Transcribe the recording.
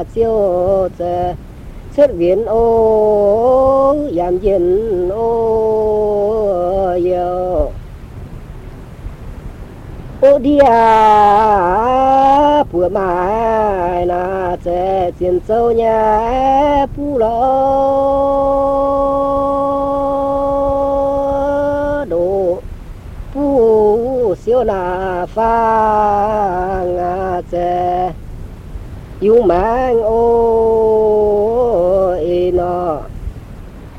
chiêu giờ xuất viện ô giảm diện ô yêu ô đi bùa mai na sẽ chiến sâu nhà pu lo đồ pu siêu na pha ngà sẽ yêu mang ô